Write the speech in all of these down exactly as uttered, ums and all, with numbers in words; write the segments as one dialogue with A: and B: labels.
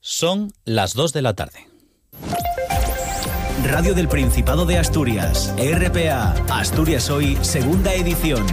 A: Son las dos de la tarde.
B: Radio del Principado de Asturias, R P A, Asturias Hoy, segunda edición.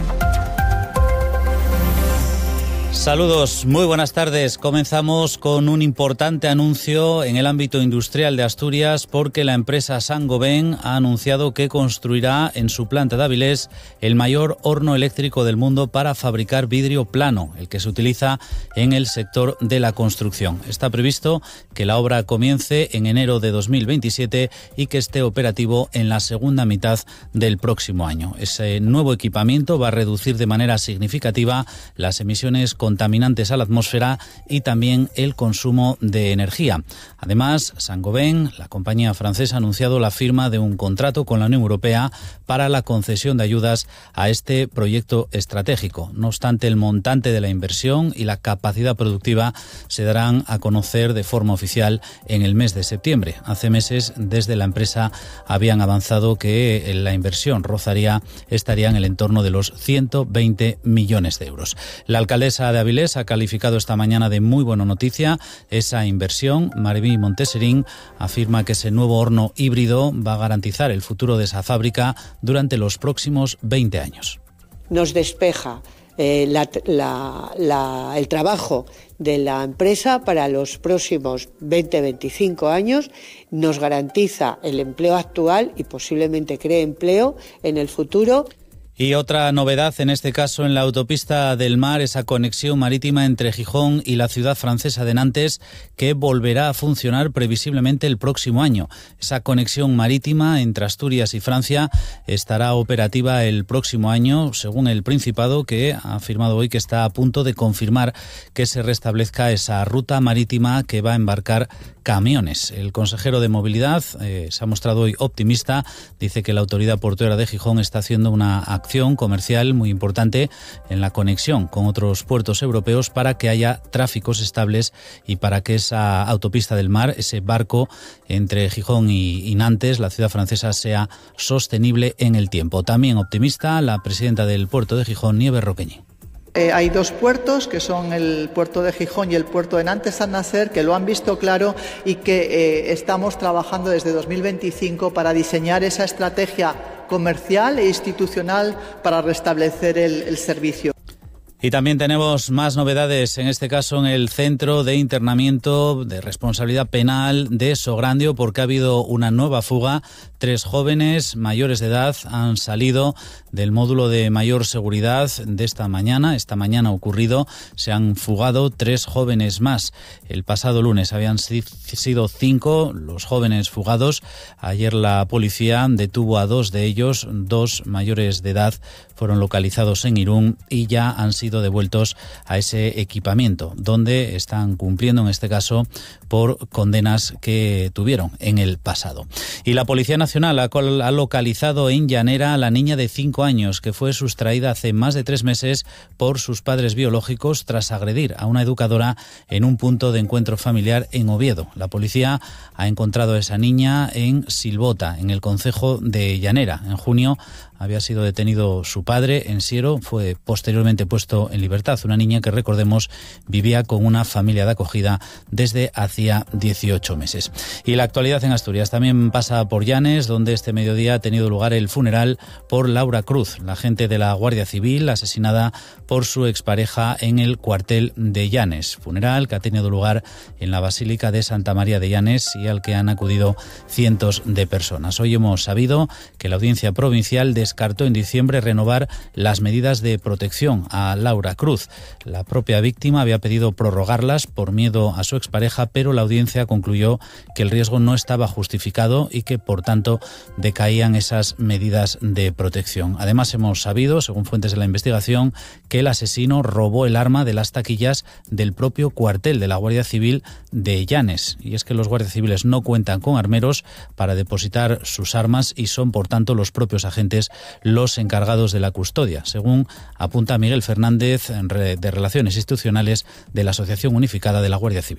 A: Saludos, muy buenas tardes. Comenzamos con un importante anuncio en el ámbito industrial de Asturias porque la empresa Saint-Gobain ha anunciado que construirá en su planta de Avilés el mayor horno eléctrico del mundo para fabricar vidrio plano, el que se utiliza en el sector de la construcción. Está previsto que la obra comience en enero de dos mil veintisiete y que esté operativo en la segunda mitad del próximo año. Ese nuevo equipamiento va a reducir de manera significativa las emisiones contaminantes a la atmósfera y también el consumo de energía. Además, Saint-Gobain, la compañía francesa, ha anunciado la firma de un contrato con la Unión Europea para la concesión de ayudas a este proyecto estratégico. No obstante, el montante de la inversión y la capacidad productiva se darán a conocer de forma oficial en el mes de septiembre. Hace meses, desde la empresa habían avanzado que la inversión rozaría, estaría en el entorno de los ciento veinte millones de euros. La alcaldesa de Avilés ha calificado esta mañana de muy buena noticia esa inversión. Mariví Monteserín afirma que ese nuevo horno híbrido va a garantizar el futuro de esa fábrica durante los próximos veinte años.
C: Nos despeja eh, la, la, la, el trabajo de la empresa para los próximos veinte a veinticinco años, nos garantiza el empleo actual y posiblemente cree empleo en el futuro.
A: Y otra novedad, en este caso en la autopista del Mar, esa conexión marítima entre Gijón y la ciudad francesa de Nantes, que volverá a funcionar previsiblemente el próximo año. Esa conexión marítima entre Asturias y Francia estará operativa el próximo año, según el Principado, que ha afirmado hoy que está a punto de confirmar que se restablezca esa ruta marítima que va a embarcar camiones. El consejero de Movilidad eh, se ha mostrado hoy optimista, dice que la autoridad portuaria de Gijón está haciendo una acción comercial muy importante en la conexión con otros puertos europeos para que haya tráficos estables y para que esa autopista del mar, ese barco entre Gijón y, y Nantes, la ciudad francesa, sea sostenible en el tiempo. También optimista la presidenta del puerto de Gijón, Nieves Roqueñi.
D: Eh, hay dos puertos, que son el puerto de Gijón y el puerto de Nantes-Saint-Nazaire, que lo han visto claro y que eh, estamos trabajando desde dos mil veinticinco para diseñar esa estrategia comercial e institucional para restablecer el, el servicio.
A: Y también tenemos más novedades, en este caso en el Centro de Internamiento de Responsabilidad Penal de Sograndio, porque ha habido una nueva fuga. Tres jóvenes mayores de edad han salido del módulo de mayor seguridad de esta mañana. Esta mañana ha ocurrido, se han fugado tres jóvenes más. El pasado lunes habían sido cinco los jóvenes fugados. Ayer la policía detuvo a dos de ellos, dos mayores de edad fueron localizados en Irún y ya han sido devueltos a ese equipamiento, donde están cumpliendo, en este caso, por condenas que tuvieron en el pasado. Y la Policía Nacional ha, ha localizado en Llanera a la niña de cinco años que fue sustraída hace más de tres meses por sus padres biológicos tras agredir a una educadora en un punto de encuentro familiar en Oviedo. La policía ha encontrado a esa niña en Silbota, en el concejo de Llanera. En junio había sido detenido su padre en Siero, fue posteriormente puesto en libertad. Una niña que, recordemos, vivía con una familia de acogida desde hacía dieciocho meses. Y la actualidad en Asturias también pasa por Llanes, donde este mediodía ha tenido lugar el funeral por Laura Cruz, la agente de la Guardia Civil asesinada por su expareja en el cuartel de Llanes. Funeral que ha tenido lugar en la Basílica de Santa María de Llanes y al que han acudido cientos de personas. Hoy hemos sabido que la Audiencia Provincial descartó en diciembre renovar las medidas de protección a Laura Cruz. La propia víctima había pedido prorrogarlas por miedo a su expareja, pero la audiencia concluyó que el riesgo no estaba justificado y que, por tanto, decaían esas medidas de protección. Además, hemos sabido, según fuentes de la investigación, que el asesino robó el arma de las taquillas del propio cuartel de la Guardia Civil de Llanes. Y es que los guardias civiles no cuentan con armeros para depositar sus armas y son, por tanto, los propios agentes los encargados de la custodia, según apunta Miguel Fernández, de Relaciones Institucionales de la Asociación Unificada de la Guardia Civil.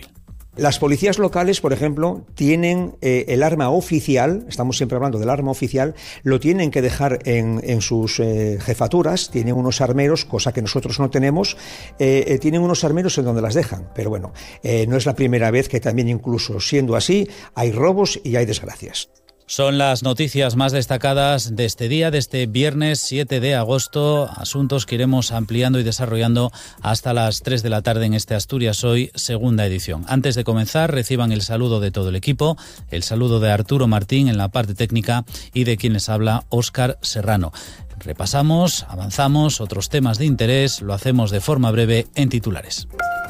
E: Las policías locales, por ejemplo, tienen eh, el arma oficial, estamos siempre hablando del arma oficial, lo tienen que dejar en, en sus eh, jefaturas, tienen unos armeros, cosa que nosotros no tenemos, eh, eh, tienen unos armeros en donde las dejan, pero bueno, eh, no es la primera vez que también, incluso siendo así, hay robos y hay desgracias.
A: Son las noticias más destacadas de este día, de este viernes siete de agosto, asuntos que iremos ampliando y desarrollando hasta las tres de la tarde en este Asturias Hoy, segunda edición. Antes de comenzar, reciban el saludo de todo el equipo, el saludo de Arturo Martín en la parte técnica y de quien les habla, Óscar Serrano. Repasamos, avanzamos, otros temas de interés, lo hacemos de forma breve en titulares.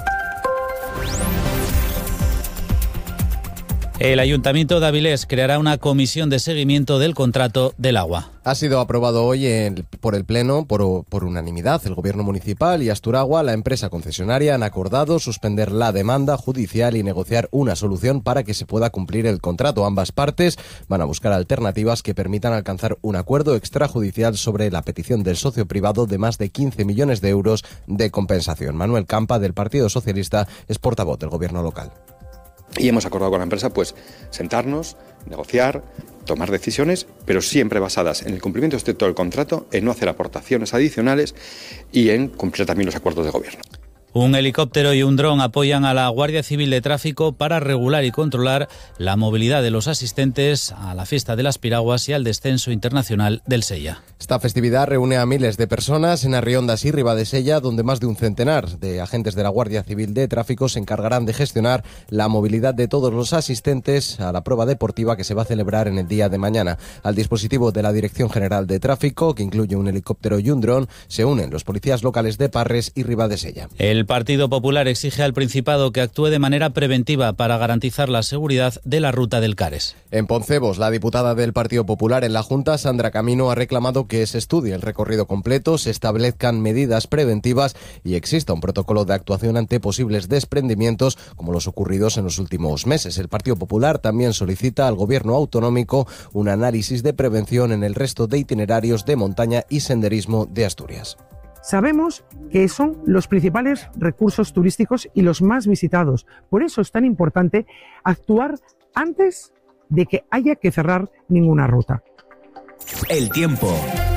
A: El Ayuntamiento de Avilés creará una comisión de seguimiento del contrato del agua.
F: Ha sido aprobado hoy en, por el Pleno por, por unanimidad. El Gobierno Municipal y Asturagua, la empresa concesionaria, han acordado suspender la demanda judicial y negociar una solución para que se pueda cumplir el contrato. Ambas partes van a buscar alternativas que permitan alcanzar un acuerdo extrajudicial sobre la petición del socio privado de más de quince millones de euros de compensación. Manuel Campa, del Partido Socialista, es portavoz del Gobierno local.
G: Y hemos acordado con la empresa, pues, sentarnos, negociar, tomar decisiones, pero siempre basadas en el cumplimiento estricto del contrato, en no hacer aportaciones adicionales y en cumplir también los acuerdos de gobierno.
A: Un helicóptero y un dron apoyan a la Guardia Civil de Tráfico para regular y controlar la movilidad de los asistentes a la Fiesta de las Piraguas y al descenso internacional del Sella.
F: Esta festividad reúne a miles de personas en Arriondas y Ribadesella, donde más de un centenar de agentes de la Guardia Civil de Tráfico se encargarán de gestionar la movilidad de todos los asistentes a la prueba deportiva que se va a celebrar en el día de mañana. Al dispositivo de la Dirección General de Tráfico, que incluye un helicóptero y un dron, se unen los policías locales de Parres y Ribadesella.
A: El Partido Popular exige al Principado que actúe de manera preventiva para garantizar la seguridad de la ruta del Cares.
F: En Poncebos, la diputada del Partido Popular en la Junta, Sandra Camino, ha reclamado que se estudie el recorrido completo, se establezcan medidas preventivas y exista un protocolo de actuación ante posibles desprendimientos como los ocurridos en los últimos meses. El Partido Popular también solicita al Gobierno autonómico un análisis de prevención en el resto de itinerarios de montaña y senderismo de Asturias.
H: Sabemos que son los principales recursos turísticos y los más visitados. Por eso es tan importante actuar antes de que haya que cerrar ninguna ruta.
B: El tiempo.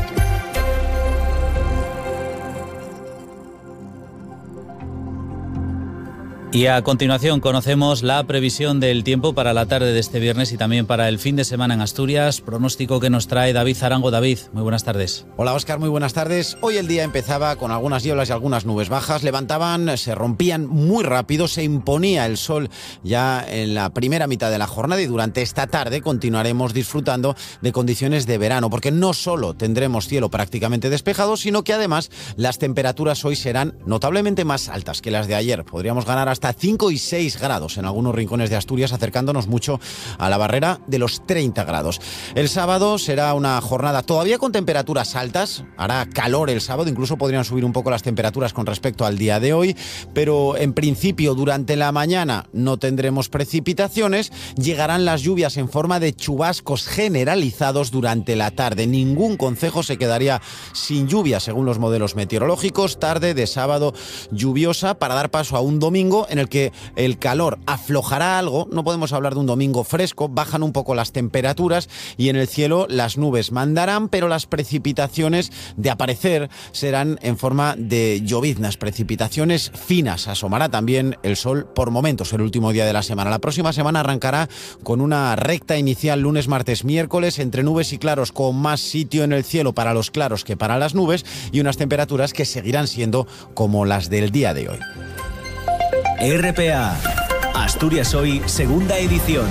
A: Y a continuación conocemos la previsión del tiempo para la tarde de este viernes y también para el fin de semana en Asturias. Pronóstico que nos trae David Zarango. David, muy buenas tardes.
I: Hola Óscar, muy buenas tardes. Hoy el día empezaba con algunas nieblas y algunas nubes bajas. Levantaban, se rompían muy rápido, se imponía el sol ya en la primera mitad de la jornada y durante esta tarde continuaremos disfrutando de condiciones de verano, porque no solo tendremos cielo prácticamente despejado, sino que además las temperaturas hoy serán notablemente más altas que las de ayer. Podríamos ganar hasta cinco y seis grados en algunos rincones de Asturias, acercándonos mucho a la barrera de los treinta grados. El sábado será una jornada todavía con temperaturas altas, hará calor el sábado, incluso podrían subir un poco las temperaturas con respecto al día de hoy, pero en principio durante la mañana no tendremos precipitaciones, llegarán las lluvias en forma de chubascos generalizados durante la tarde. Ningún concejo se quedaría sin lluvia según los modelos meteorológicos. Tarde de sábado lluviosa para dar paso a un domingo en el que el calor aflojará algo. No podemos hablar de un domingo fresco, bajan un poco las temperaturas y en el cielo las nubes mandarán, pero las precipitaciones de aparecer serán en forma de lloviznas, precipitaciones finas. Asomará también el sol por momentos el último día de la semana. La próxima semana arrancará con una recta inicial lunes, martes, miércoles, entre nubes y claros, con más sitio en el cielo para los claros que para las nubes y unas temperaturas que seguirán siendo como las del día de hoy.
B: R P A, Asturias Hoy, segunda edición.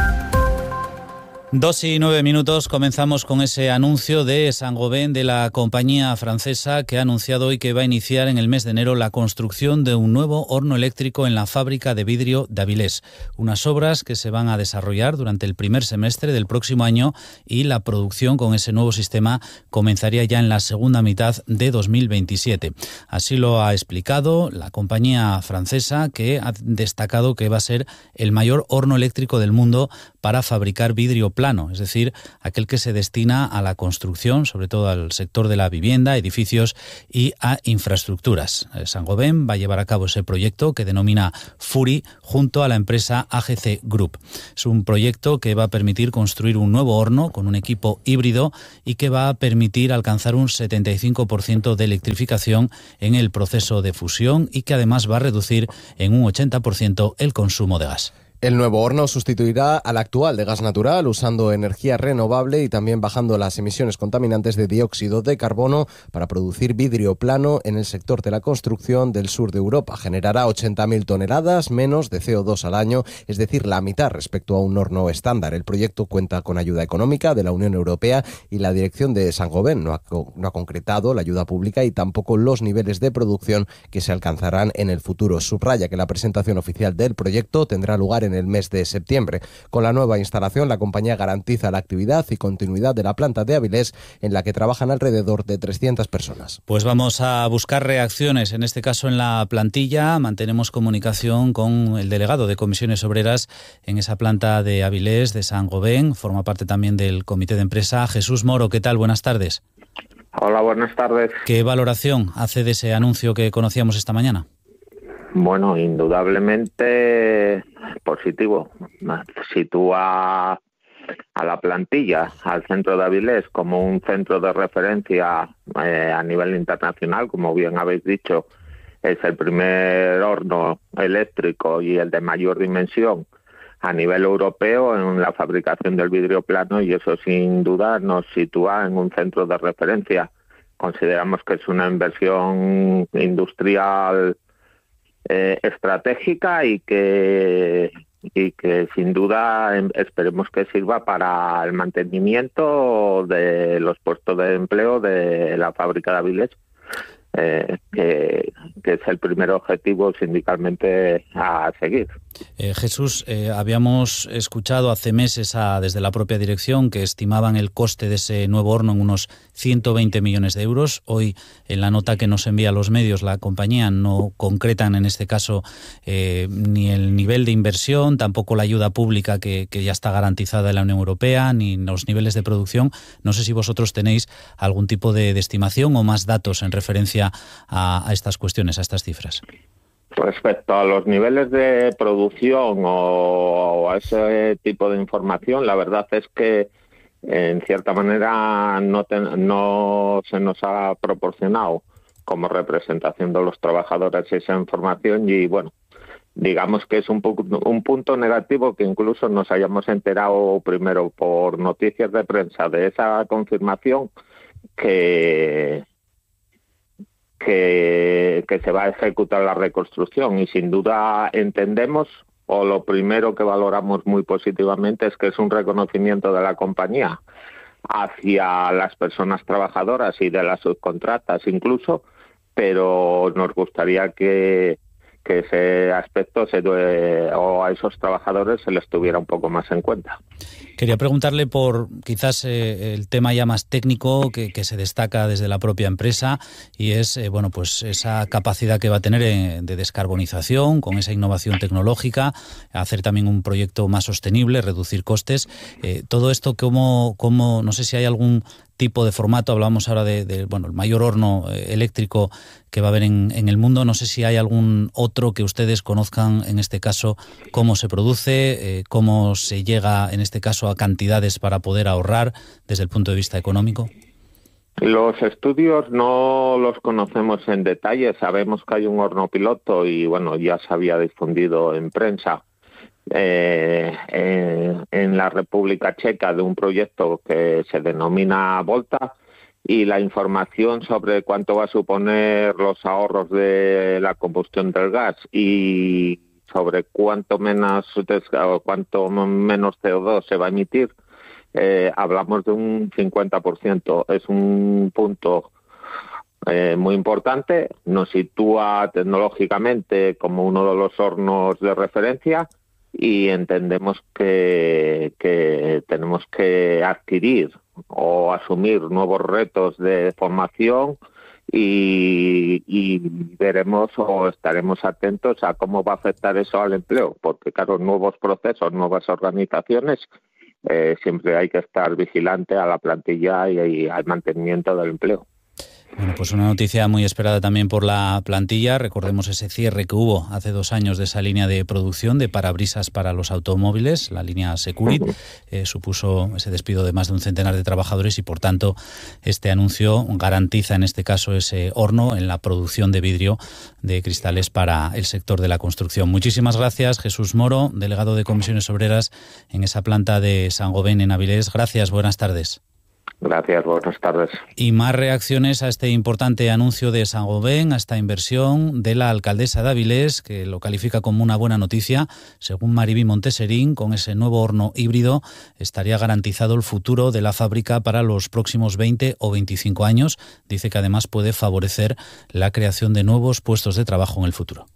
A: Dos y nueve minutos, comenzamos con ese anuncio de Saint-Gobain, de la compañía francesa, que ha anunciado hoy que va a iniciar en el mes de enero la construcción de un nuevo horno eléctrico en la fábrica de vidrio de Avilés. Unas obras que se van a desarrollar durante el primer semestre del próximo año y la producción con ese nuevo sistema comenzaría ya en la segunda mitad de dos mil veintisiete. Así lo ha explicado la compañía francesa, que ha destacado que va a ser el mayor horno eléctrico del mundo para fabricar vidrio plano, es decir, aquel que se destina a la construcción, sobre todo al sector de la vivienda, edificios y a infraestructuras. Saint-Gobain va a llevar a cabo ese proyecto que denomina FURI junto a la empresa A G C Group. Es un proyecto que va a permitir construir un nuevo horno con un equipo híbrido y que va a permitir alcanzar un setenta y cinco por ciento de electrificación en el proceso de fusión y que además va a reducir en un ochenta por ciento el consumo de gas.
F: El nuevo horno sustituirá al actual de gas natural usando energía renovable y también bajando las emisiones contaminantes de dióxido de carbono para producir vidrio plano en el sector de la construcción del sur de Europa. Generará ochenta mil toneladas menos de C O dos al año, es decir, la mitad respecto a un horno estándar. El proyecto cuenta con ayuda económica de la Unión Europea y la dirección de Saint-Gobain no ha, no ha concretado la ayuda pública y tampoco los niveles de producción que se alcanzarán en el futuro. Subraya que la presentación oficial del proyecto tendrá lugar en el mes de septiembre. Con la nueva instalación, la compañía garantiza la actividad y continuidad de la planta de Avilés, en la que trabajan alrededor de trescientas personas.
A: Pues vamos a buscar reacciones, en este caso en la plantilla. Mantenemos comunicación con el delegado de Comisiones Obreras en esa planta de Avilés, de Saint-Gobain. Forma parte también del comité de empresa. Jesús Moro, ¿qué tal? Buenas tardes.
J: Hola, buenas tardes.
A: ¿Qué valoración hace de ese anuncio que conocíamos esta mañana?
J: Bueno, indudablemente positivo. Sitúa a la plantilla, al centro de Avilés, como un centro de referencia eh, a nivel internacional. Como bien habéis dicho, es el primer horno eléctrico y el de mayor dimensión a nivel europeo en la fabricación del vidrio plano, y eso sin duda nos sitúa en un centro de referencia. Consideramos que es una inversión industrial Eh, estratégica y que y que sin duda esperemos que sirva para el mantenimiento de los puestos de empleo de la fábrica de Avilés, eh, que, que es el primer objetivo sindicalmente a seguir.
A: Eh, Jesús, eh, habíamos escuchado hace meses a, desde la propia dirección que estimaban el coste de ese nuevo horno en unos ciento veinte millones de euros. Hoy, en la nota que nos envía a los medios, la compañía no concretan en este caso eh, ni el nivel de inversión, tampoco la ayuda pública que, que ya está garantizada en la Unión Europea, ni los niveles de producción. No sé si vosotros tenéis algún tipo de, de estimación o más datos en referencia a, a estas cuestiones, a estas cifras.
J: Respecto a los niveles de producción o, o a ese tipo de información, la verdad es que en cierta manera no, te, no se nos ha proporcionado como representación de los trabajadores esa información, y bueno, digamos que es un, un punto negativo que incluso nos hayamos enterado primero por noticias de prensa de esa confirmación que... Que, que se va a ejecutar la reconstrucción, y sin duda entendemos, o lo primero que valoramos muy positivamente, es que es un reconocimiento de la compañía hacia las personas trabajadoras y de las subcontratas incluso, pero nos gustaría que, que ese aspecto se, o a esos trabajadores se les tuviera un poco más en cuenta.
A: Quería preguntarle por quizás eh, el tema ya más técnico que, que se destaca desde la propia empresa, y es eh, bueno pues esa capacidad que va a tener eh, de descarbonización con esa innovación tecnológica, hacer también un proyecto más sostenible, reducir costes. Eh, todo esto, como, como no sé si hay algún tipo de formato. Hablamos ahora de, de bueno el mayor horno eh, eléctrico que va a haber en, en el mundo. No sé si hay algún otro que ustedes conozcan, en este caso, cómo se produce, eh, cómo se llega en este caso a cantidades para poder ahorrar desde el punto de vista económico.
J: Los estudios no los conocemos en detalle. Sabemos que hay un horno piloto y bueno, ya se había difundido en prensa eh, en, en la República Checa de un proyecto que se denomina Volta, y la información sobre cuánto va a suponer los ahorros de la combustión del gas y sobre cuánto menos cuánto menos C O dos se va a emitir, eh, hablamos de un cincuenta por ciento. Es un punto eh, muy importante, nos sitúa tecnológicamente como uno de los hornos de referencia, y entendemos que, que tenemos que adquirir o asumir nuevos retos de formación, y, y veremos o estaremos atentos a cómo va a afectar eso al empleo, porque claro, nuevos procesos, nuevas organizaciones eh, siempre hay que estar vigilante a la plantilla y, y al mantenimiento del empleo.
A: Bueno, pues una noticia muy esperada también por la plantilla. Recordemos ese cierre que hubo hace dos años de esa línea de producción de parabrisas para los automóviles, la línea Securit. Eh, supuso ese despido de más de un centenar de trabajadores y, por tanto, este anuncio garantiza en este caso ese horno en la producción de vidrio de cristales para el sector de la construcción. Muchísimas gracias, Jesús Moro, delegado de Comisiones Obreras en esa planta de Saint-Gobain en Avilés. Gracias, buenas tardes.
J: Gracias, buenas tardes.
A: Y más reacciones a este importante anuncio de Saint-Gobain, a esta inversión de la alcaldesa de Avilés, que lo califica como una buena noticia. Según Mariví Monteserín, con ese nuevo horno híbrido estaría garantizado el futuro de la fábrica para los próximos veinte o veinticinco años. Dice que además puede favorecer la creación de nuevos puestos de trabajo en el futuro.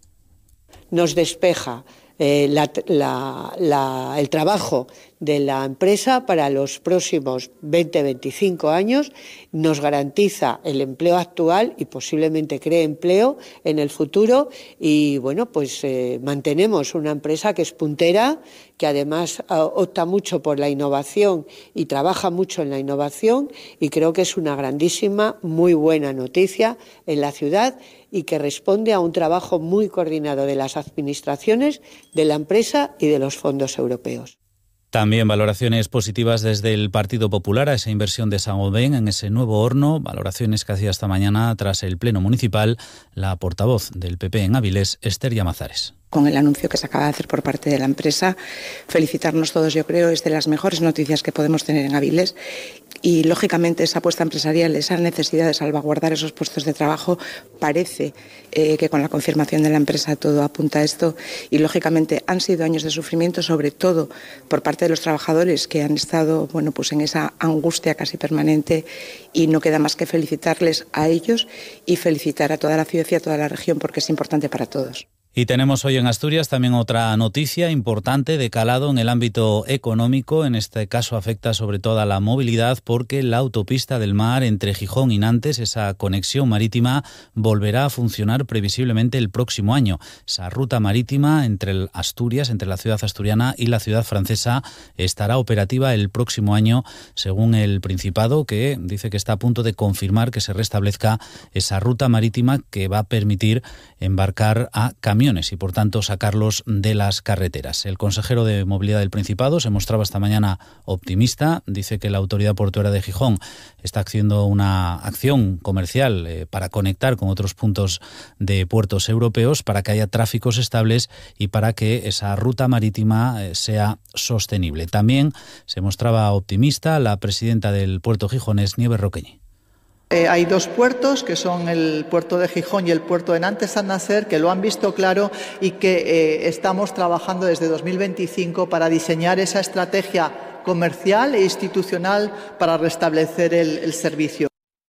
C: Nos despeja eh, la, la, la, el trabajo de la empresa para los próximos veinte a veinticinco años, nos garantiza el empleo actual y posiblemente cree empleo en el futuro y bueno, pues eh, mantenemos una empresa que es puntera, que además opta mucho por la innovación y trabaja mucho en la innovación y creo que es una grandísima, muy buena noticia en la ciudad y que responde a un trabajo muy coordinado de las administraciones, de la empresa y de los fondos europeos.
A: También valoraciones positivas desde el Partido Popular a esa inversión de Saint-Gobain en ese nuevo horno, valoraciones que hacía esta mañana tras el Pleno Municipal la portavoz del P P en Avilés, Esther Llamazares.
K: Con el anuncio que se acaba de hacer por parte de la empresa, felicitarnos todos, yo creo, es de las mejores noticias que podemos tener en Avilés y, lógicamente, esa apuesta empresarial, esa necesidad de salvaguardar esos puestos de trabajo, parece eh, que con la confirmación de la empresa todo apunta a esto y, lógicamente, han sido años de sufrimiento, sobre todo por parte de los trabajadores que han estado, bueno, pues en esa angustia casi permanente y no queda más que felicitarles a ellos y felicitar a toda la ciudad y a toda la región porque es importante para todos.
A: Y tenemos hoy en Asturias también otra noticia importante de calado en el ámbito económico. En este caso afecta sobre todo a la movilidad porque la autopista del Mar entre Gijón y Nantes, esa conexión marítima, volverá a funcionar previsiblemente el próximo año. Esa ruta marítima entre Asturias, entre la ciudad asturiana y la ciudad francesa, estará operativa el próximo año, según el Principado, que dice que está a punto de confirmar que se restablezca esa ruta marítima que va a permitir embarcar a camiones y, por tanto, sacarlos de las carreteras. El consejero de Movilidad del Principado se mostraba esta mañana optimista. Dice que la Autoridad Portuaria de Gijón está haciendo una acción comercial eh, para conectar con otros puntos de puertos europeos para que haya tráficos estables y para que esa ruta marítima eh, sea sostenible. También se mostraba optimista la presidenta del puerto gijonés, Nieves Roqueñi.
D: Eh, hay dos puertos, que son el puerto de Gijón y el puerto de Nantes-Saint-Nazaire, que lo han visto claro y que eh, estamos trabajando desde dos mil veinticinco para diseñar esa estrategia comercial e institucional para restablecer el, el servicio.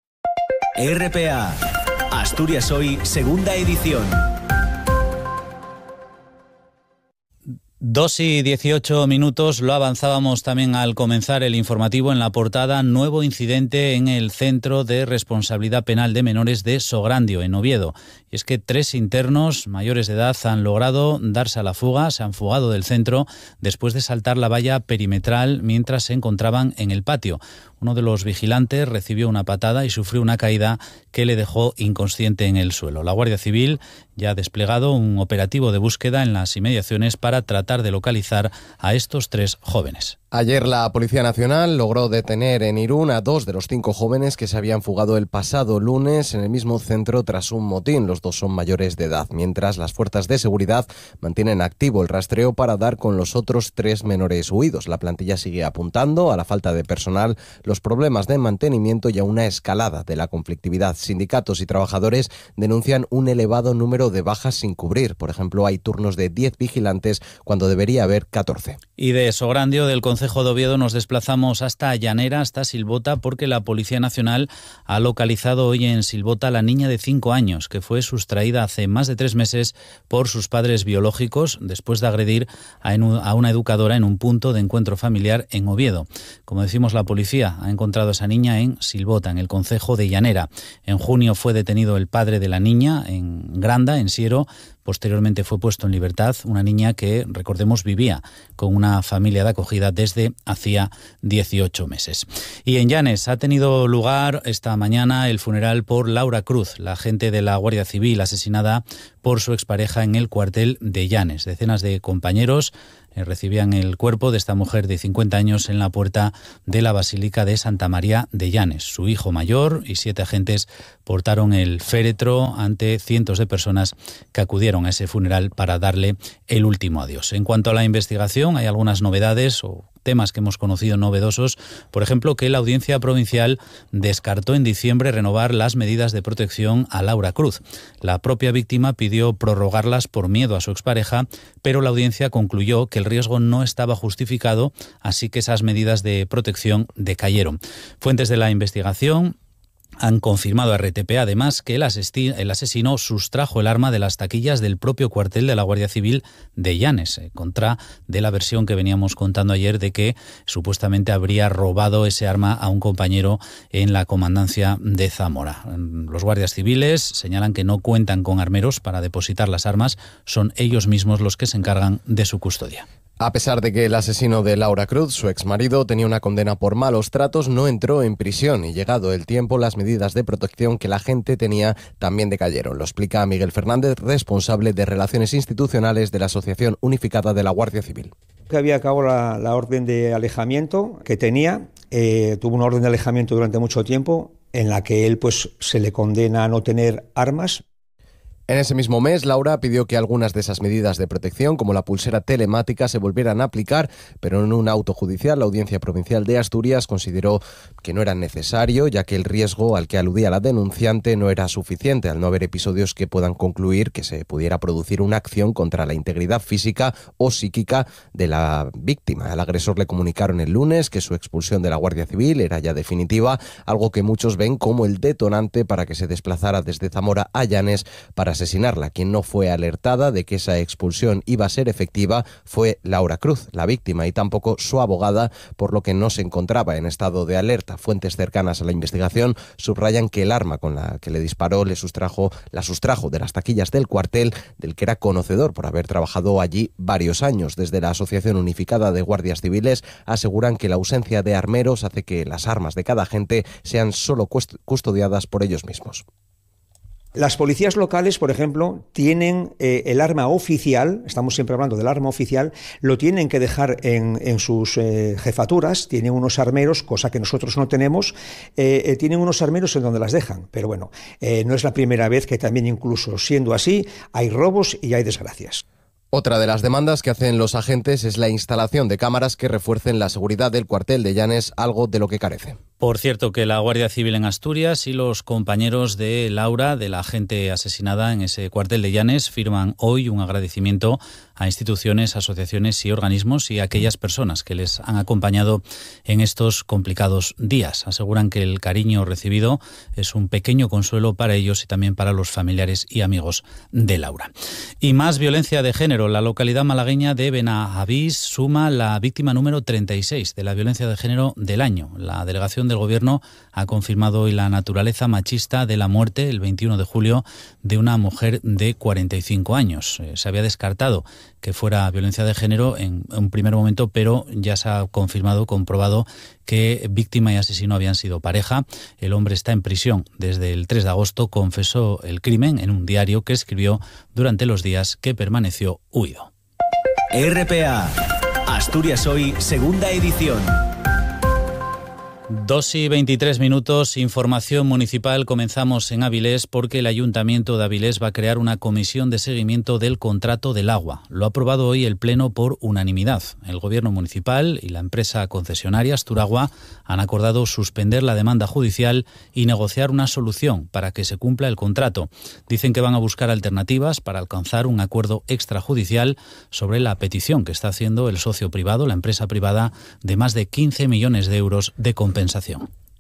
B: R P A, Asturias Hoy, segunda edición.
A: Dos y dieciocho minutos, lo avanzábamos también al comenzar el informativo en la portada. Nuevo incidente en el Centro de Responsabilidad Penal de Menores de Sograndio, en Oviedo. Y es que tres internos mayores de edad han logrado darse a la fuga, se han fugado del centro después de saltar la valla perimetral mientras se encontraban en el patio. Uno de los vigilantes recibió una patada y sufrió una caída que le dejó inconsciente en el suelo. La Guardia Civil ya ha desplegado un operativo de búsqueda en las inmediaciones para tratar de localizar a estos tres jóvenes.
F: Ayer la Policía Nacional logró detener en Irún a dos de los cinco jóvenes que se habían fugado el pasado lunes en el mismo centro tras un motín. Los dos son mayores de edad, mientras las fuerzas de seguridad mantienen activo el rastreo para dar con los otros tres menores huidos. La plantilla sigue apuntando a la falta de personal, los problemas de mantenimiento y a una escalada de la conflictividad. Sindicatos y trabajadores denuncian un elevado número de bajas sin cubrir. Por ejemplo, hay turnos de diez vigilantes cuando debería haber catorce.
A: Y de Sograndio, del Concejo de Oviedo, nos desplazamos hasta Llanera, hasta Silvota, porque la Policía Nacional ha localizado hoy en Silvota a la niña de cinco años, que fue sustraída hace más de tres meses por sus padres biológicos después de agredir a una educadora en un punto de encuentro familiar en Oviedo. Como decimos, la policía ha encontrado a esa niña en Silvota, en el concejo de Llanera. En junio fue detenido el padre de la niña en Granda, en Siero, Posteriormente fue puesto en libertad una niña que, recordemos, vivía con una familia de acogida desde hacía dieciocho meses. Y en Llanes ha tenido lugar esta mañana el funeral por Laura Cruz, la agente de la Guardia Civil asesinada por su expareja en el cuartel de Llanes. Decenas de compañeros eh, recibían el cuerpo de esta mujer de cincuenta años en la puerta de la Basílica de Santa María de Llanes. Su hijo mayor y siete agentes portaron el féretro ante cientos de personas que acudieron a ese funeral para darle el último adiós. En cuanto a la investigación, hay algunas novedades o temas que hemos conocido novedosos. Por ejemplo, que la Audiencia Provincial descartó en diciembre renovar las medidas de protección a Laura Cruz. La propia víctima pidió prorrogarlas por miedo a su expareja, pero la audiencia concluyó que el riesgo no estaba justificado, así que esas medidas de protección decayeron. Fuentes de la investigación han confirmado a R T P además que el asesino sustrajo el arma de las taquillas del propio cuartel de la Guardia Civil de Llanes, eh, contra de la versión que veníamos contando ayer de que supuestamente habría robado ese arma a un compañero en la comandancia de Zamora. Los guardias civiles señalan que no cuentan con armeros para depositar las armas, son ellos mismos los que se encargan de su custodia.
F: A pesar de que el asesino de Laura Cruz, su exmarido, tenía una condena por malos tratos, no entró en prisión y, llegado el tiempo, las medidas de protección que la gente tenía también decayeron. Lo explica Miguel Fernández, responsable de Relaciones Institucionales de la Asociación Unificada de la Guardia Civil.
E: Que había acabado la, la orden de alejamiento que tenía, eh, tuvo una orden de alejamiento durante mucho tiempo en la que él pues se le condena a no tener armas.
F: En ese mismo mes, Laura pidió que algunas de esas medidas de protección, como la pulsera telemática, se volvieran a aplicar, pero en un auto judicial, la Audiencia Provincial de Asturias consideró que no era necesario, ya que el riesgo al que aludía la denunciante no era suficiente, al no haber episodios que puedan concluir que se pudiera producir una acción contra la integridad física o psíquica de la víctima. Al agresor le comunicaron el lunes que su expulsión de la Guardia Civil era ya definitiva, algo que muchos ven como el detonante para que se desplazara desde Zamora a Llanes para asesinarla. Quien no fue alertada de que esa expulsión iba a ser efectiva fue Laura Cruz, la víctima, y tampoco su abogada, por lo que no se encontraba en estado de alerta. Fuentes cercanas a la investigación subrayan que el arma con la que le disparó le sustrajo, la sustrajo de las taquillas del cuartel, del que era conocedor por haber trabajado allí varios años. Desde la Asociación Unificada de Guardias Civiles aseguran que la ausencia de armeros hace que las armas de cada agente sean solo custodiadas por ellos mismos.
E: Las policías locales, por ejemplo, tienen eh, el arma oficial, estamos siempre hablando del arma oficial, lo tienen que dejar en, en sus eh, jefaturas, tienen unos armeros, cosa que nosotros no tenemos, eh, eh, tienen unos armeros en donde las dejan, pero bueno, eh, no es la primera vez que también, incluso siendo así, hay robos y hay desgracias.
F: Otra de las demandas que hacen los agentes es la instalación de cámaras que refuercen la seguridad del cuartel de Llanes, algo de lo que carece.
A: Por cierto, que la Guardia Civil en Asturias y los compañeros de Laura, de la agente asesinada en ese cuartel de Llanes, firman hoy un agradecimiento a instituciones, asociaciones y organismos y a aquellas personas que les han acompañado en estos complicados días. Aseguran que el cariño recibido es un pequeño consuelo para ellos y también para los familiares y amigos de Laura. Y más violencia de género. La localidad malagueña de Benavís suma la víctima número treinta y seis de la violencia de género del año. La delegación del Gobierno ha confirmado hoy la naturaleza machista de la muerte el veintiuno de julio de una mujer de cuarenta y cinco años. Eh, se había descartado que fuera violencia de género en un primer momento, pero ya se ha confirmado, comprobado que víctima y asesino habían sido pareja. El hombre está en prisión desde el tres de agosto, confesó el crimen en un diario que escribió durante los días que permaneció huido.
B: R P A, Asturias Hoy, segunda edición.
A: Dos y veintitrés minutos, información municipal. Comenzamos en Avilés porque el Ayuntamiento de Avilés va a crear una comisión de seguimiento del contrato del agua. Lo ha aprobado hoy el Pleno por unanimidad. El Gobierno municipal y la empresa concesionaria Asturagua han acordado suspender la demanda judicial y negociar una solución para que se cumpla el contrato. Dicen que van a buscar alternativas para alcanzar un acuerdo extrajudicial sobre la petición que está haciendo el socio privado, la empresa privada, de más de quince millones de euros de compensación.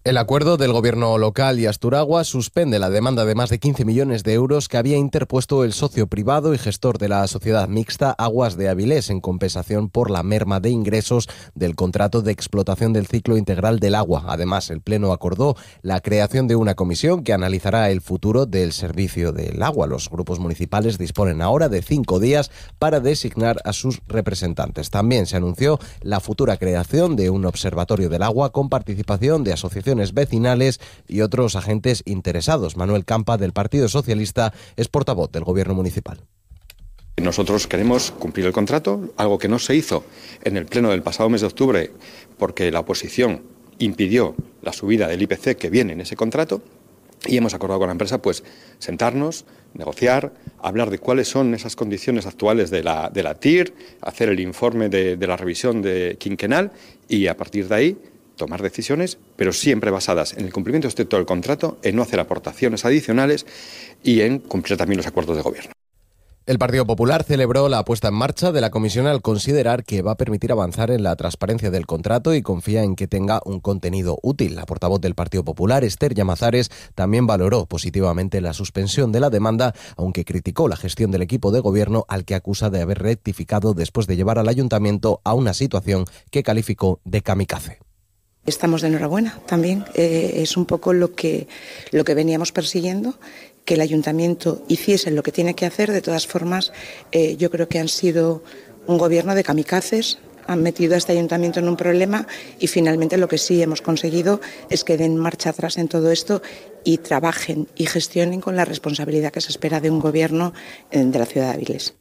F: El acuerdo del gobierno local y Asturagua suspende la demanda de más de quince millones de euros que había interpuesto el socio privado y gestor de la sociedad mixta Aguas de Avilés en compensación por la merma de ingresos del contrato de explotación del ciclo integral del agua. Además, el Pleno acordó la creación de una comisión que analizará el futuro del servicio del agua. Los grupos municipales disponen ahora de cinco días para designar a sus representantes. También se anunció la futura creación de un observatorio del agua con participación de asociaciones vecinales y otros agentes interesados. Manuel Campa, del Partido Socialista, es portavoz del Gobierno municipal.
G: Nosotros queremos cumplir el contrato, algo que no se hizo en el pleno del pasado mes de octubre porque la oposición impidió la subida del I P C que viene en ese contrato, y hemos acordado con la empresa pues sentarnos, negociar, hablar de cuáles son esas condiciones actuales de la, de la T I R, hacer el informe de, de la revisión de quinquenal y a partir de ahí tomar decisiones, pero siempre basadas en el cumplimiento estricto del contrato, en no hacer aportaciones adicionales y en cumplir también los acuerdos de gobierno.
F: El Partido Popular celebró la puesta en marcha de la comisión al considerar que va a permitir avanzar en la transparencia del contrato y confía en que tenga un contenido útil. La portavoz del Partido Popular, Esther Llamazares, también valoró positivamente la suspensión de la demanda, aunque criticó la gestión del equipo de gobierno al que acusa de haber rectificado después de llevar al ayuntamiento a una situación que calificó de kamikaze.
K: Estamos de enhorabuena también, eh, es un poco lo que, lo que veníamos persiguiendo, que el ayuntamiento hiciese lo que tiene que hacer. De todas formas, eh, yo creo que han sido un gobierno de kamikazes, han metido a este ayuntamiento en un problema y finalmente lo que sí hemos conseguido es que den marcha atrás en todo esto y trabajen y gestionen con la responsabilidad que se espera de un gobierno eh, de la ciudad de Avilés.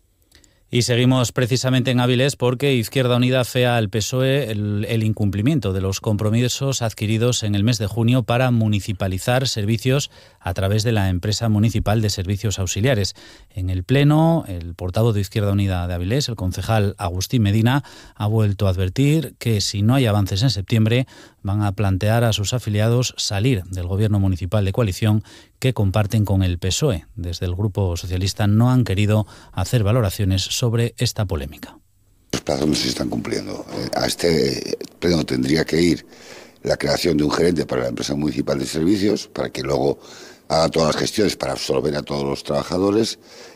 A: Y seguimos precisamente en Avilés porque Izquierda Unida afea al P S O E el, el incumplimiento de los compromisos adquiridos en el mes de junio para municipalizar servicios a través de la empresa municipal de servicios auxiliares. En el Pleno, el portavoz de Izquierda Unida de Avilés, el concejal Agustín Medina, ha vuelto a advertir que si no hay avances en septiembre van a plantear a sus afiliados salir del gobierno municipal de coalición que comparten con el P S O E. Desde el Grupo Socialista no han querido hacer valoraciones sobre esta polémica.
L: Los plazos no se están cumpliendo. A este pleno tendría que ir la creación de un gerente para la empresa municipal de servicios para que luego haga todas las gestiones para absorber a todos los trabajadores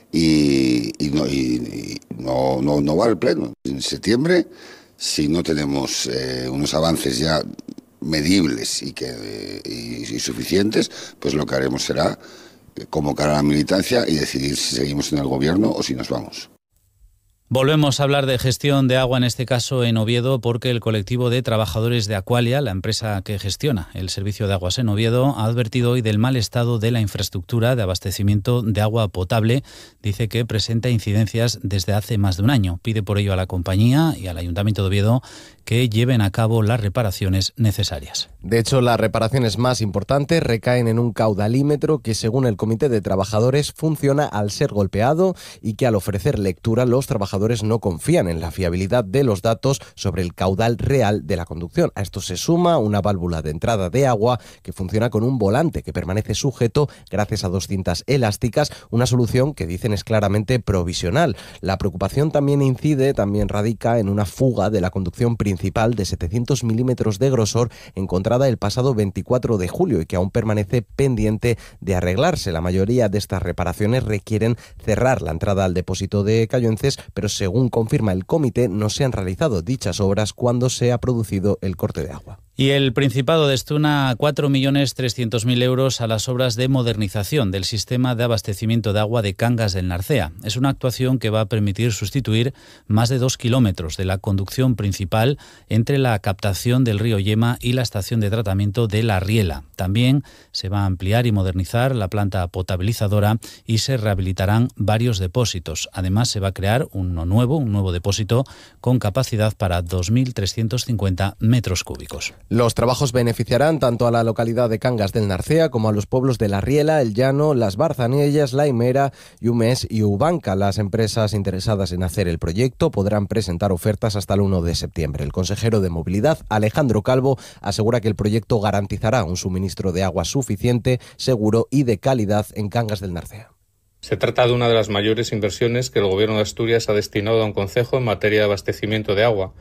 L: y, y, no, y, y no, no, no va al pleno. En septiembre, si no tenemos eh, unos avances ya medibles y, que, y, y suficientes, pues lo que haremos será convocar a la militancia y decidir si seguimos en el gobierno o si nos vamos.
A: Volvemos a hablar de gestión de agua, en este caso en Oviedo, porque el colectivo de trabajadores de Aqualia, la empresa que gestiona el servicio de aguas en Oviedo, ha advertido hoy del mal estado de la infraestructura de abastecimiento de agua potable. Dice que presenta incidencias desde hace más de un año. Pide por ello a la compañía y al Ayuntamiento de Oviedo que lleven a cabo las reparaciones necesarias.
F: De hecho, las reparaciones más importantes recaen en un caudalímetro que, según el Comité de Trabajadores, funciona al ser golpeado y que al ofrecer lectura los trabajadores no confían en la fiabilidad de los datos sobre el caudal real de la conducción. A esto se suma una válvula de entrada de agua que funciona con un volante que permanece sujeto gracias a dos cintas elásticas, una solución que dicen es claramente provisional. La preocupación también incide, también radica en una fuga de la conducción principal de setecientos milímetros de grosor encontrada el pasado veinticuatro de julio y que aún permanece pendiente de arreglarse. La mayoría de estas reparaciones requieren cerrar la entrada al depósito de Cayuences, pero según confirma el comité no se han realizado dichas obras cuando se ha producido el corte de agua.
A: Y el Principado destina cuatro millones trescientos mil euros a las obras de modernización del sistema de abastecimiento de agua de Cangas del Narcea. Es una actuación que va a permitir sustituir más de dos kilómetros de la conducción principal entre la captación del río Yema y la estación de tratamiento de La Riela. También se va a ampliar y modernizar la planta potabilizadora y se rehabilitarán varios depósitos. Además, se va a crear uno nuevo, un nuevo depósito con capacidad para dos mil trescientos cincuenta metros cúbicos.
F: Los trabajos beneficiarán tanto a la localidad de Cangas del Narcea como a los pueblos de La Riela, El Llano, Las Barzanillas, La Himera, Yumes y Ubanca. Las empresas interesadas en hacer el proyecto podrán presentar ofertas hasta el uno de septiembre. El consejero de Movilidad, Alejandro Calvo, asegura que el proyecto garantizará un suministro de agua suficiente, seguro y de calidad en Cangas del Narcea.
M: Se trata de una de las mayores inversiones que el Gobierno de Asturias ha destinado a un concejo en materia de abastecimiento de agua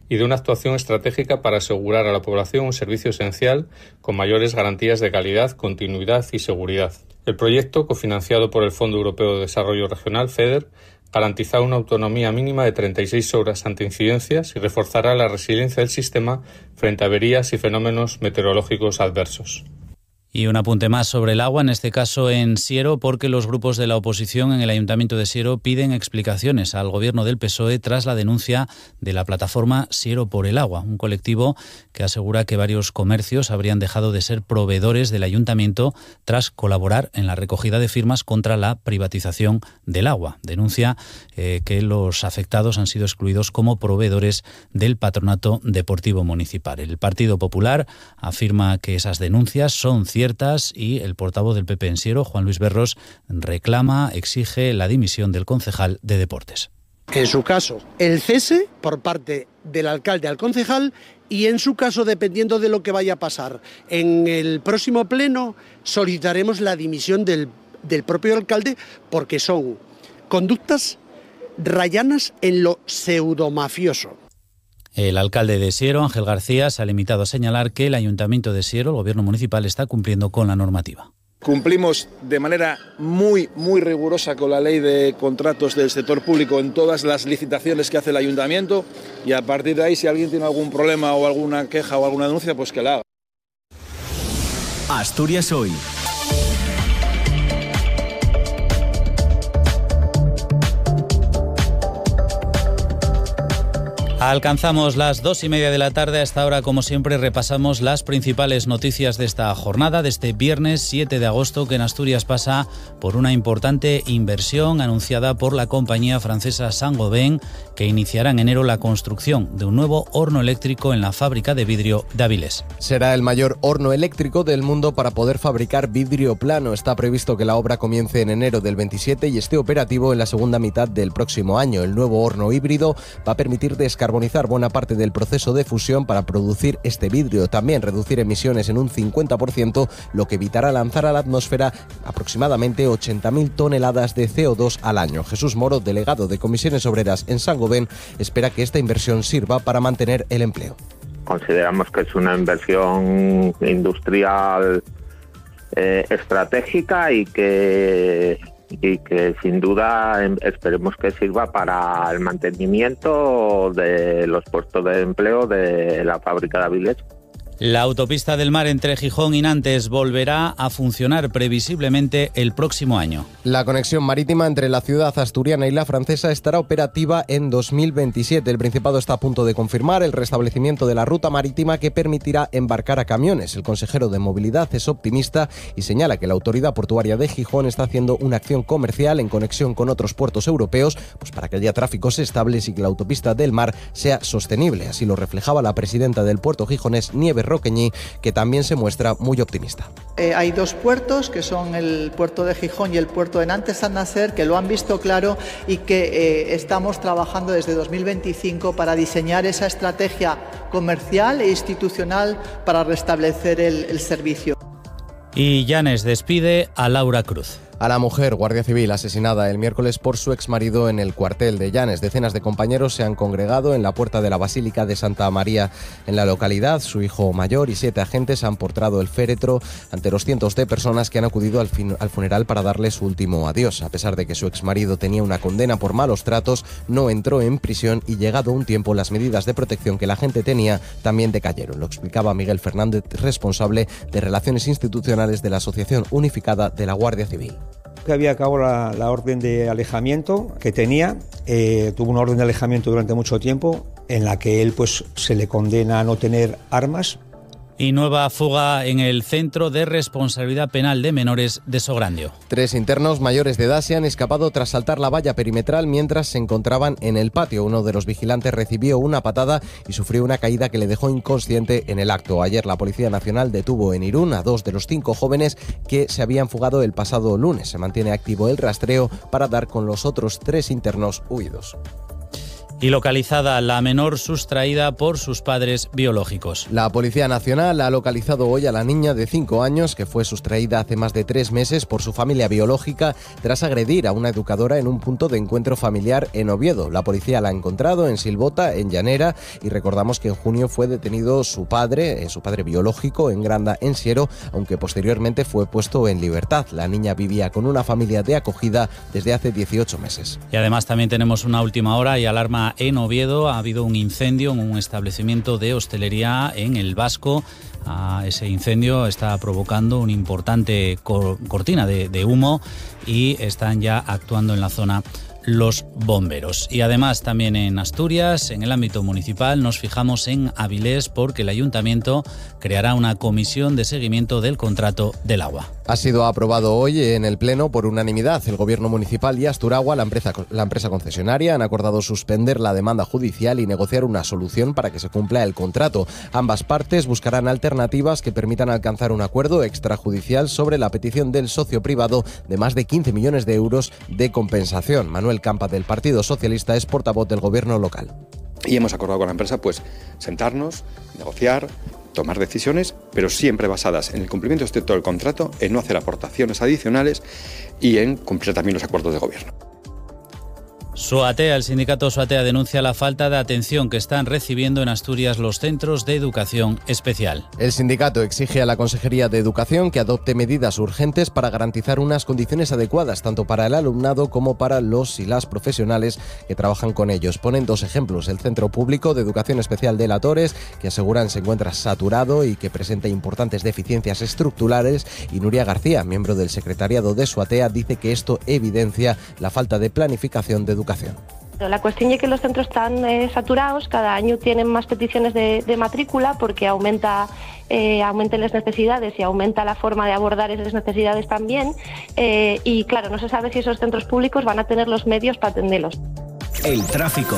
M: y de una actuación estratégica para asegurar a la población un servicio esencial con mayores garantías de calidad, continuidad y seguridad. El proyecto, cofinanciado por el Fondo Europeo de Desarrollo Regional, FEDER, garantizará una autonomía mínima de treinta y seis horas ante incidencias y reforzará la resiliencia del sistema frente a averías y fenómenos meteorológicos adversos.
A: Y un apunte más sobre el agua, en este caso en Siero, porque los grupos de la oposición en el Ayuntamiento de Siero piden explicaciones al gobierno del P S O E tras la denuncia de la plataforma Siero por el Agua, un colectivo que asegura que varios comercios habrían dejado de ser proveedores del Ayuntamiento tras colaborar en la recogida de firmas contra la privatización del agua. Denuncia eh, que los afectados han sido excluidos como proveedores del Patronato Deportivo Municipal. El Partido Popular afirma que esas denuncias son ciertas y el portavoz del P P en Siero, Juan Luis Berros, reclama, exige la dimisión del concejal de Deportes.
N: En su caso, el cese por parte del alcalde al concejal y en su caso, dependiendo de lo que vaya a pasar en el próximo pleno, solicitaremos la dimisión del, del propio alcalde porque son conductas rayanas en lo pseudomafioso.
A: El alcalde de Siero, Ángel García, se ha limitado a señalar que el Ayuntamiento de Siero, el Gobierno municipal, está cumpliendo con la normativa.
O: Cumplimos de manera muy, muy rigurosa con la ley de contratos del sector público en todas las licitaciones que hace el Ayuntamiento y a partir de ahí, si alguien tiene algún problema o alguna queja o alguna denuncia, pues que la haga.
B: Asturias Hoy.
A: Alcanzamos las dos y media de la tarde. Hasta ahora, como siempre, repasamos las principales noticias de esta jornada, de este viernes siete de agosto, que en Asturias pasa por una importante inversión anunciada por la compañía francesa Saint-Gobain, que iniciará en enero la construcción de un nuevo horno eléctrico en la fábrica de vidrio de Avilés.
F: Será el mayor horno eléctrico del mundo para poder fabricar vidrio plano. Está previsto que la obra comience en enero del veintisiete y esté operativo en la segunda mitad del próximo año. El nuevo horno híbrido va a permitir descarbonizar buena parte del proceso de fusión para producir este vidrio, también reducir emisiones en un cincuenta por ciento, lo que evitará lanzar a la atmósfera aproximadamente ochenta mil toneladas de C O dos al año. Jesús Moro, delegado de Comisiones Obreras en Saint-Gobain, espera que esta inversión sirva para mantener el empleo.
J: Consideramos que es una inversión industrial eh, estratégica y que y que sin duda esperemos que sirva para el mantenimiento de los puestos de empleo de la fábrica de Avilés.
A: La autopista del mar entre Gijón y Nantes volverá a funcionar previsiblemente el próximo año.
F: La conexión marítima entre la ciudad asturiana y la francesa estará operativa en dos mil veintisiete. El Principado está a punto de confirmar el restablecimiento de la ruta marítima que permitirá embarcar a camiones. El consejero de Movilidad es optimista y señala que la autoridad portuaria de Gijón está haciendo una acción comercial en conexión con otros puertos europeos, pues para que haya tráficos estables y que la autopista del mar sea sostenible. Así lo reflejaba la presidenta del puerto gijonés, Nieves Roqueñi, que también se muestra muy optimista.
D: Eh, hay dos puertos, que son el puerto de Gijón y el puerto de Nantes San Nacer, que lo han visto claro y que eh, estamos trabajando desde dos mil veinticinco para diseñar esa estrategia comercial e institucional para restablecer el, el servicio.
A: Y Llanes despide a Laura Cruz.
F: A la mujer guardia civil asesinada el miércoles por su exmarido en el cuartel de Llanes. Decenas de compañeros se han congregado en la puerta de la Basílica de Santa María en la localidad. Su hijo mayor y siete agentes han portado el féretro ante los cientos de personas que han acudido al, fin, al funeral para darle su último adiós. A pesar de que su exmarido tenía una condena por malos tratos, no entró en prisión y llegado un tiempo las medidas de protección que la gente tenía también decayeron. Lo explicaba Miguel Fernández, responsable de Relaciones Institucionales de la Asociación Unificada de la Guardia Civil.
E: Que había acabado la, la orden de alejamiento que tenía, eh, tuvo una orden de alejamiento durante mucho tiempo en la que él pues se le condena a no tener armas.
A: Y nueva fuga en el Centro de Responsabilidad Penal de Menores de Sograndio.
F: Tres internos mayores de edad se han escapado tras saltar la valla perimetral mientras se encontraban en el patio. Uno de los vigilantes recibió una patada y sufrió una caída que le dejó inconsciente en el acto. Ayer la Policía Nacional detuvo en Irún a dos de los cinco jóvenes que se habían fugado el pasado lunes. Se mantiene activo el rastreo para dar con los otros tres internos huidos.
A: Y localizada la menor sustraída por sus padres biológicos.
F: La Policía Nacional ha localizado hoy a la niña de cinco años que fue sustraída hace más de tres meses por su familia biológica tras agredir a una educadora en un punto de encuentro familiar en Oviedo. La policía la ha encontrado en Silbota, en Llanera, y recordamos que en junio fue detenido su padre, eh, su padre biológico, en Granda, en Siero, aunque posteriormente fue puesto en libertad. La niña vivía con una familia de acogida desde hace dieciocho meses.
A: Y además también tenemos una última hora y alarma en Oviedo. Ha habido un incendio en un establecimiento de hostelería en El Vasco. Ah, ese incendio está provocando una importante cor- cortina de, de humo y están ya actuando en la zona los bomberos. Y además también en Asturias, en el ámbito municipal, nos fijamos en Avilés porque el ayuntamiento creará una comisión de seguimiento del contrato del agua.
F: Ha sido aprobado hoy en el Pleno por unanimidad. El Gobierno municipal y Asturagua, la empresa, la empresa concesionaria, han acordado suspender la demanda judicial y negociar una solución para que se cumpla el contrato. Ambas partes buscarán alternativas que permitan alcanzar un acuerdo extrajudicial sobre la petición del socio privado de más de quince millones de euros de compensación. Manuel Campa, del Partido Socialista, es portavoz del Gobierno local.
G: Y hemos acordado con la empresa pues sentarnos, negociar, tomar decisiones, pero siempre basadas en el cumplimiento estricto del contrato, en no hacer aportaciones adicionales y en cumplir también los acuerdos de gobierno.
A: SOATEA, el sindicato SOATEA denuncia la falta de atención que están recibiendo en Asturias los centros de educación especial.
F: El sindicato exige a la Consejería de Educación que adopte medidas urgentes para garantizar unas condiciones adecuadas tanto para el alumnado como para los y las profesionales que trabajan con ellos. Ponen dos ejemplos: el Centro Público de Educación Especial de La Torres, que aseguran se encuentra saturado y que presenta importantes deficiencias estructurales, y Nuria García, miembro del secretariado de SOATEA, dice que esto evidencia la falta de planificación de educación.
P: La cuestión es que los centros están eh, saturados, cada año tienen más peticiones de, de matrícula porque aumenta, eh, aumentan las necesidades y aumenta la forma de abordar esas necesidades también, eh, y claro, no se sabe si esos centros públicos van a tener los medios para atenderlos.
B: El tráfico.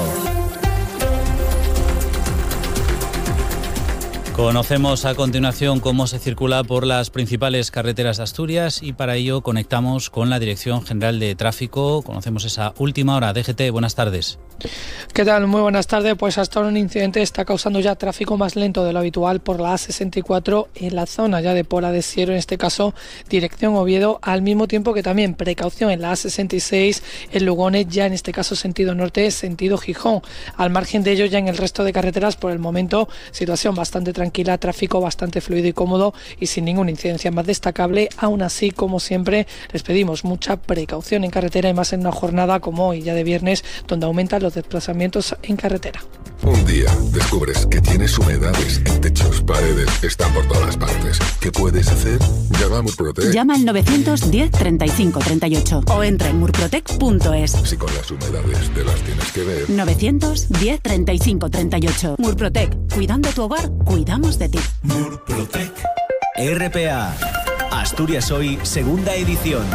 A: Conocemos a continuación cómo se circula por las principales carreteras de Asturias y para ello conectamos con la Dirección General de Tráfico. Conocemos esa última hora. D G T, buenas tardes.
Q: ¿Qué tal? Muy buenas tardes. Pues hasta ahora un incidente está causando ya tráfico más lento de lo habitual por la A sesenta y cuatro en la zona ya de Pola de Siero, en este caso dirección Oviedo, al mismo tiempo que también precaución en la A sesenta y seis en Lugones, ya en este caso sentido norte, sentido Gijón. Al margen de ello, ya en el resto de carreteras por el momento situación bastante tranquila, tráfico bastante fluido y cómodo y sin ninguna incidencia más destacable. Aún así, como siempre, les pedimos mucha precaución en carretera y más en una jornada como hoy, ya de viernes, donde aumentan los desplazamientos en carretera.
R: Un día descubres que tienes humedades en techos, paredes, están por todas partes. ¿Qué puedes hacer? Llama a Murprotec.
S: Llama al novecientos diez treinta y cinco treinta y ocho o entra en murprotec punto es.
R: Si con las humedades te las tienes que ver.
S: novecientos diez treinta y cinco treinta y ocho. Murprotec. Cuidando tu hogar, cuidamos de ti.
B: Murprotec. R P A. Asturias Hoy, segunda edición.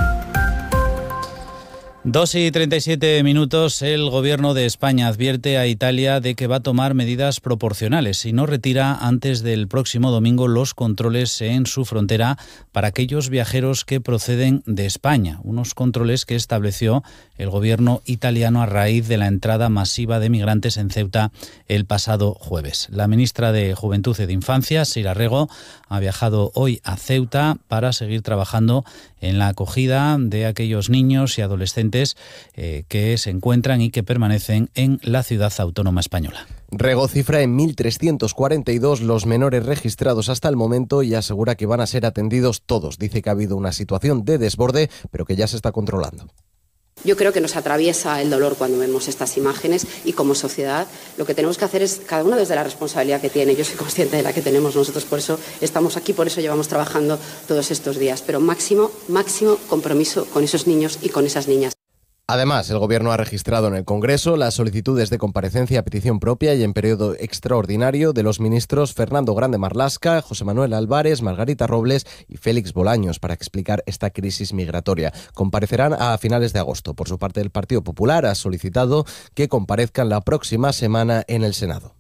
A: dos y treinta y siete minutos. El Gobierno de España advierte a Italia de que va a tomar medidas proporcionales si no retira antes del próximo domingo los controles en su frontera para aquellos viajeros que proceden de España. Unos controles que estableció el Gobierno italiano a raíz de la entrada masiva de migrantes en Ceuta el pasado jueves. La ministra de Juventud y de Infancia, Sira Rego, ha viajado hoy a Ceuta para seguir trabajando en la acogida de aquellos niños y adolescentes eh, que se encuentran y que permanecen en la ciudad autónoma española.
F: Rego cifra en mil trescientos cuarenta y dos los menores registrados hasta el momento y asegura que van a ser atendidos todos. Dice que ha habido una situación de desborde, pero que ya se está controlando.
T: Yo creo que nos atraviesa el dolor cuando vemos estas imágenes y como sociedad lo que tenemos que hacer es, cada uno desde la responsabilidad que tiene, yo soy consciente de la que tenemos nosotros, por eso estamos aquí, por eso llevamos trabajando todos estos días, pero máximo, máximo compromiso con esos niños y con esas niñas.
F: Además, el Gobierno ha registrado en el Congreso las solicitudes de comparecencia a petición propia y en periodo extraordinario de los ministros Fernando Grande Marlaska, José Manuel Álvarez, Margarita Robles y Félix Bolaños para explicar esta crisis migratoria. Comparecerán a finales de agosto. Por su parte, el Partido Popular ha solicitado que comparezcan la próxima semana en el Senado.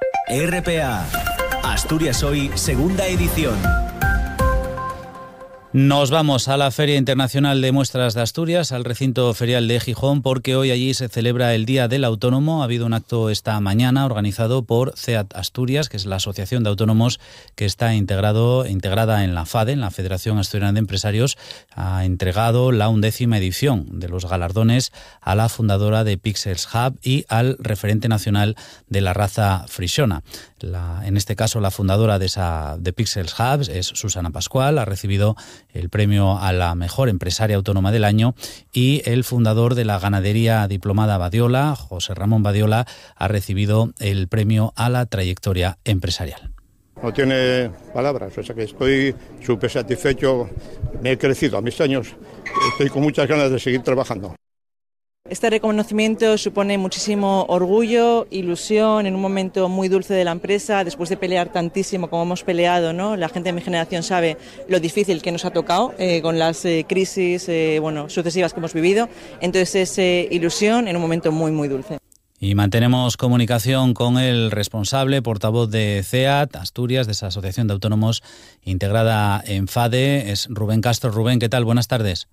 B: R P A. Asturias Hoy, segunda edición.
A: Nos vamos a la Feria Internacional de Muestras de Asturias, al recinto ferial de Gijón, porque hoy allí se celebra el Día del Autónomo. Ha habido un acto esta mañana organizado por CEAT Asturias, que es la Asociación de Autónomos que está integrado, integrada en la FADE, en la Federación Asturiana de Empresarios. Ha entregado la undécima edición de los galardones a la fundadora de Pixels Hub y al referente nacional de la raza frisiona. La, en este caso, la fundadora de, esa, de Pixels Hub es Susana Pascual, ha recibido el premio a la mejor empresaria autónoma del año, y el fundador de la ganadería diplomada Badiola, José Ramón Badiola, ha recibido el premio a la trayectoria empresarial.
U: No tiene palabras, o sea que estoy súper satisfecho, me he crecido a mis años, estoy con muchas ganas de seguir trabajando.
V: Este reconocimiento supone muchísimo orgullo, ilusión, en un momento muy dulce de la empresa, después de pelear tantísimo como hemos peleado, ¿no? La gente de mi generación sabe lo difícil que nos ha tocado eh, con las eh, crisis eh, bueno, sucesivas que hemos vivido, entonces es eh, ilusión en un momento muy, muy dulce.
A: Y mantenemos comunicación con el responsable, portavoz de CEAT Asturias, de esa Asociación de Autónomos integrada en FADE, es Rubén Castro. Rubén, ¿qué tal? Buenas tardes.